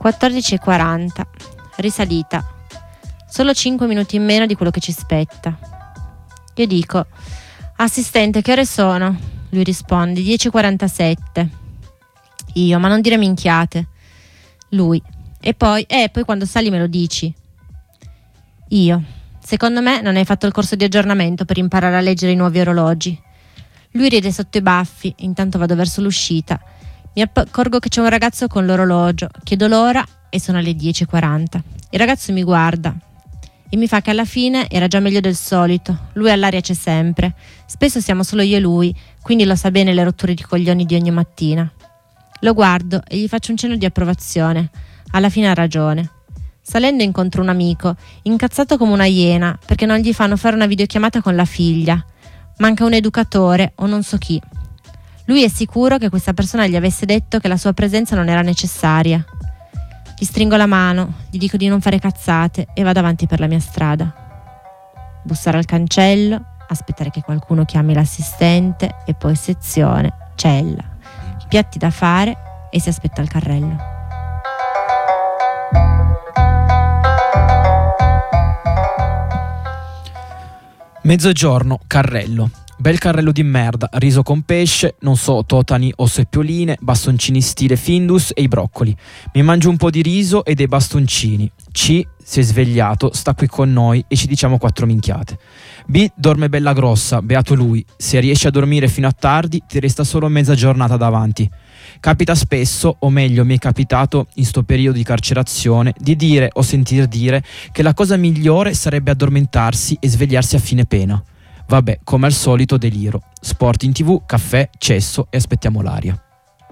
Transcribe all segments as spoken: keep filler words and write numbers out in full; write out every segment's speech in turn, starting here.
quattordici e quaranta. Risalita. Solo cinque minuti in meno di quello che ci spetta. Io dico: assistente, che ore sono? Lui risponde: dieci e quarantasette. Io: ma non dire minchiate. Lui: e poi? Eh, poi quando sali me lo dici. Io: secondo me non hai fatto il corso di aggiornamento per imparare a leggere i nuovi orologi. Lui ride sotto i baffi, intanto vado verso l'uscita. Mi accorgo che c'è un ragazzo con l'orologio, chiedo l'ora e sono le dieci e quaranta. Il ragazzo mi guarda e mi fa che alla fine era già meglio del solito. Lui all'aria c'è sempre. Spesso siamo solo io e lui, quindi lo sa bene le rotture di coglioni di ogni mattina. Lo guardo e gli faccio un cenno di approvazione. Alla fine ha ragione. Salendo incontro un amico, incazzato come una iena, perché non gli fanno fare una videochiamata con la figlia. Manca un educatore o non so chi. Lui è sicuro che questa persona gli avesse detto che la sua presenza non era necessaria. Gli stringo la mano, gli dico di non fare cazzate e vado avanti per la mia strada. Bussare al cancello, aspettare che qualcuno chiami l'assistente e poi sezione, cella, piatti da fare e si aspetta il carrello. Mezzogiorno, carrello. Bel carrello di merda, riso con pesce, non so, totani o seppioline, bastoncini stile Findus e i broccoli. Mi mangio un po' di riso e dei bastoncini. C si è svegliato, sta qui con noi e ci diciamo quattro minchiate. B dorme bella grossa, beato lui. Se riesci a dormire fino a tardi ti resta solo mezza giornata davanti. Capita spesso, o meglio mi è capitato in sto periodo di carcerazione, di dire o sentir dire che la cosa migliore sarebbe addormentarsi e svegliarsi a fine pena. Vabbè, come al solito deliro. Sport in tv, caffè, cesso e aspettiamo l'aria.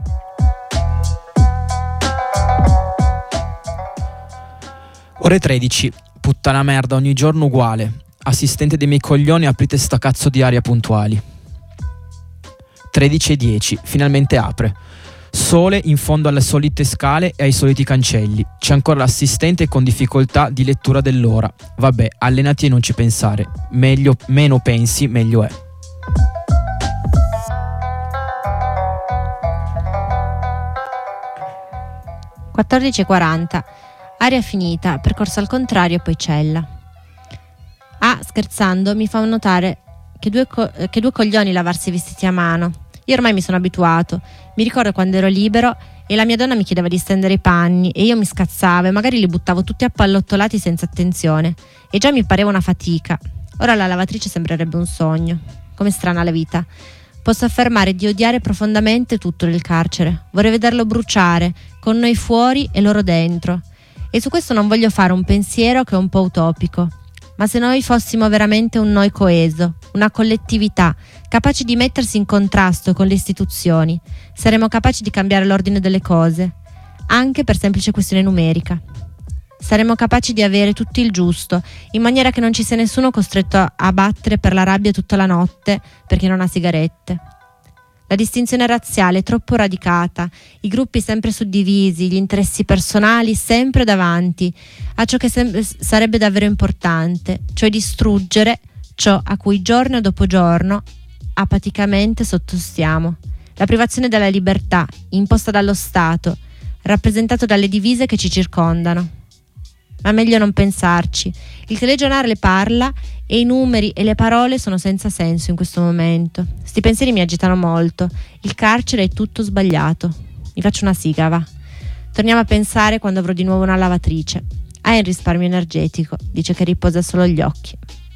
Ore tredici. Puttana merda, ogni giorno uguale. Assistente dei miei coglioni, aprite sta cazzo di aria puntuali. tredici e dieci. Finalmente apre. Sole in fondo alle solite scale e ai soliti cancelli. C'è ancora l'assistente con difficoltà di lettura dell'ora. Vabbè, allenati e non ci pensare. Meglio, meno pensi, meglio è. quattordici e quaranta. Aria finita, percorso al contrario, poi cella. Ah, scherzando, mi fa notare che due, co- che due coglioni lavarsi i vestiti a mano. Io ormai mi sono abituato. Mi ricordo quando ero libero e la mia donna mi chiedeva di stendere i panni e io mi scazzavo e magari li buttavo tutti appallottolati senza attenzione e già mi pareva una fatica. Ora la lavatrice sembrerebbe un sogno. Com'è strana la vita. Posso affermare di odiare profondamente tutto nel carcere. Vorrei vederlo bruciare, con noi fuori e loro dentro. E su questo non voglio fare un pensiero che è un po' utopico. Ma se noi fossimo veramente un noi coeso, una collettività, capaci di mettersi in contrasto con le istituzioni, saremmo capaci di cambiare l'ordine delle cose, anche per semplice questione numerica. Saremmo capaci di avere tutto il giusto, in maniera che non ci sia nessuno costretto a battere per la rabbia tutta la notte perché non ha sigarette. La distinzione razziale è troppo radicata, i gruppi sempre suddivisi, gli interessi personali sempre davanti a ciò che sem- sarebbe davvero importante, cioè distruggere ciò a cui giorno dopo giorno apaticamente sottostiamo. La privazione della libertà imposta dallo Stato, rappresentato dalle divise che ci circondano. Ma meglio non pensarci. Il telegiornale parla e i numeri e le parole sono senza senso in questo momento. Sti pensieri mi agitano molto. Il carcere è tutto sbagliato. Mi faccio una siga, va. Torniamo a pensare quando avrò di nuovo una lavatrice. Ha il risparmio energetico. Dice che riposa solo gli occhi.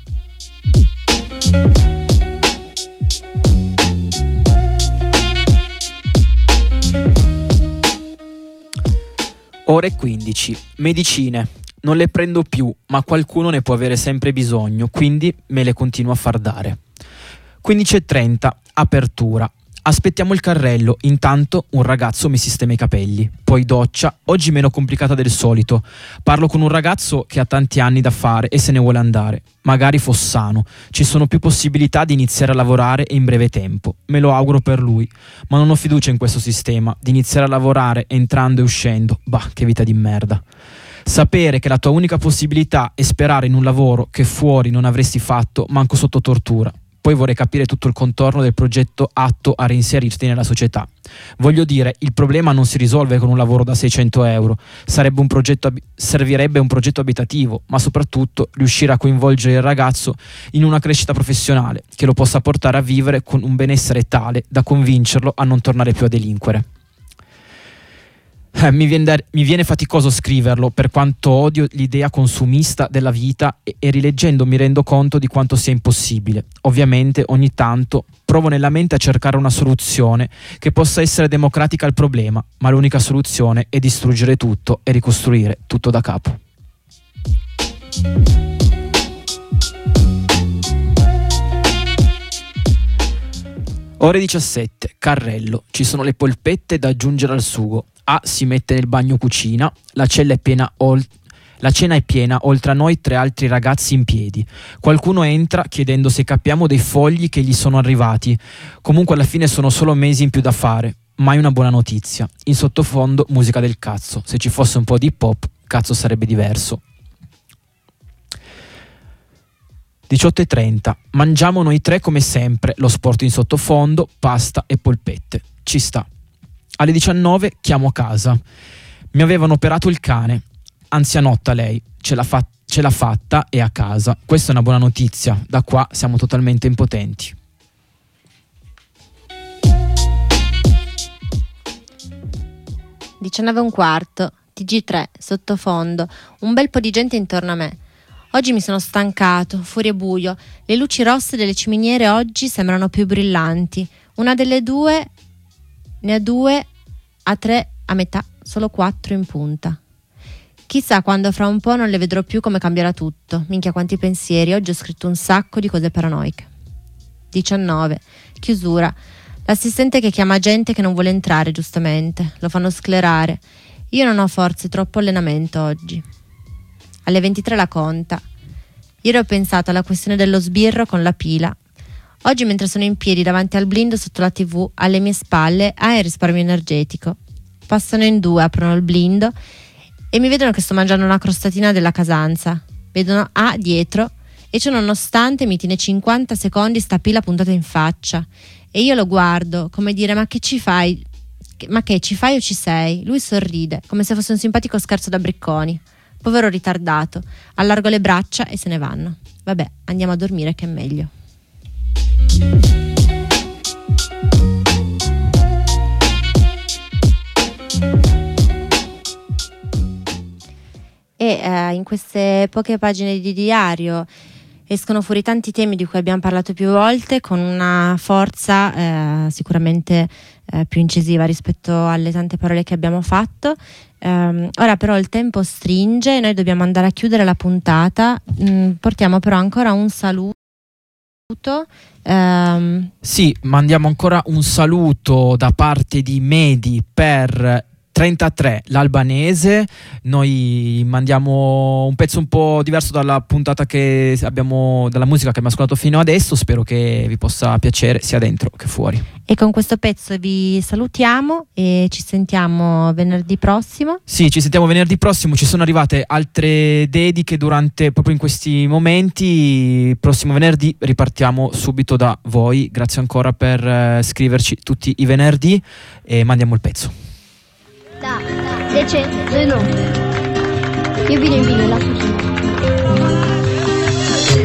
Ore quindici. Medicine. Non le prendo più, ma qualcuno ne può avere sempre bisogno, quindi me le continuo a far dare. quindici e trenta. Apertura. Aspettiamo il carrello, intanto un ragazzo mi sistema i capelli, poi doccia, oggi meno complicata del solito. Parlo con un ragazzo che ha tanti anni da fare e se ne vuole andare. Magari Fossano, ci sono più possibilità di iniziare a lavorare in breve tempo. Me lo auguro per lui, ma non ho fiducia in questo sistema, di iniziare a lavorare entrando e uscendo. Bah, che vita di merda. Sapere che la tua unica possibilità è sperare in un lavoro che fuori non avresti fatto manco sotto tortura. Poi vorrei capire tutto il contorno del progetto atto a reinserirti nella società. Voglio dire, il problema non si risolve con un lavoro da seicento euro, sarebbe un progetto, servirebbe un progetto abitativo, ma soprattutto riuscire a coinvolgere il ragazzo in una crescita professionale che lo possa portare a vivere con un benessere tale da convincerlo a non tornare più a delinquere. Eh, mi, viene da, mi viene faticoso scriverlo, per quanto odio l'idea consumista della vita, e, e rileggendo mi rendo conto di quanto sia impossibile. Ovviamente ogni tanto provo nella mente a cercare una soluzione che possa essere democratica al problema, ma l'unica soluzione è distruggere tutto e ricostruire tutto da capo. Ore diciassette, carrello, ci sono le polpette da aggiungere al sugo. A si mette nel bagno cucina, la cella è piena ol- la cena è piena, oltre a noi tre altri ragazzi in piedi. Qualcuno entra chiedendo se capiamo dei fogli che gli sono arrivati. Comunque alla fine sono solo mesi in più da fare. Mai una buona notizia. In sottofondo musica del cazzo. Se ci fosse un po' di hip hop, cazzo sarebbe diverso. diciotto e trenta. Mangiamo noi tre come sempre, lo sport in sottofondo, pasta e polpette. Ci sta. Alle diciannove chiamo a casa. Mi avevano operato il cane. Anzianotta lei, ce l'ha, fa- ce l'ha fatta e a casa. Questa è una buona notizia. Da qua siamo totalmente impotenti. diciannove e un quarto, T G tre, sottofondo, un bel po' di gente intorno a me. Oggi mi sono stancato, fuori è buio. Le luci rosse delle ciminiere oggi sembrano più brillanti. Una delle due ne ha due, a tre, a metà, solo quattro in punta. Chissà quando fra un po' non le vedrò più come cambierà tutto. Minchia quanti pensieri, oggi ho scritto un sacco di cose paranoiche. diciannove, chiusura. L'assistente che chiama gente che non vuole entrare, giustamente. Lo fanno sclerare. Io non ho forze, troppo allenamento oggi. Alle ventitré la conta. Ieri ho pensato alla questione dello sbirro con la pila. Oggi mentre sono in piedi davanti al blindo sotto la tivù, alle mie spalle, ah, il risparmio energetico. Passano in due, aprono il blindo e mi vedono che sto mangiando una crostatina della Casanza. Vedono A dietro e ciò nonostante mi tiene cinquanta secondi sta pila puntata in faccia. E io lo guardo, come dire, ma che ci fai? Ma che, ci fai o ci sei? Lui sorride, come se fosse un simpatico scherzo da Bricconi. Povero ritardato, allargo le braccia e se ne vanno. Vabbè, andiamo a dormire che è meglio. E eh, in queste poche pagine di diario escono fuori tanti temi di cui abbiamo parlato più volte, con una forza eh, sicuramente eh, più incisiva rispetto alle tante parole che abbiamo fatto. Um, ora però il tempo stringe, noi dobbiamo andare a chiudere la puntata. Mm, portiamo però ancora un saluto. Um, sì, mandiamo ancora un saluto da parte di Medi per trentatré, l'albanese. Noi mandiamo un pezzo un po' diverso dalla puntata che abbiamo, dalla musica che abbiamo ascoltato fino adesso. Spero che vi possa piacere sia dentro che fuori. E con questo pezzo vi salutiamo e ci sentiamo venerdì prossimo. Sì, ci sentiamo venerdì prossimo. Ci sono arrivate altre dediche durante proprio in questi momenti. Prossimo venerdì ripartiamo subito da voi. Grazie ancora per eh, scriverci tutti i venerdì e mandiamo il pezzo. Da, decente, no. Io vi invito la cucina.